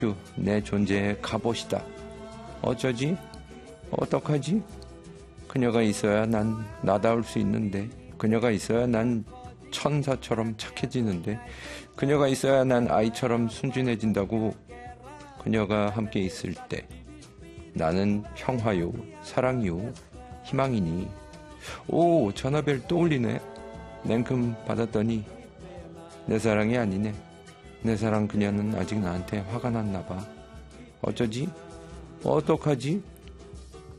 내 존재의 갑옷이다. 어쩌지? 어떡하지? 그녀가 있어야 난 나다울 수 있는데, 그녀가 있어야 난 천사처럼 착해지는데, 그녀가 있어야 난 아이처럼 순진해진다고. 그녀가 함께 있을 때 나는 평화요, 사랑이요, 희망이니. 오, 전화벨 또 울리네. 냉큼 받았더니 내 사랑이 아니네. 내 사랑 그녀는 아직 나한테 화가 났나 봐. 어쩌지? 어떡하지?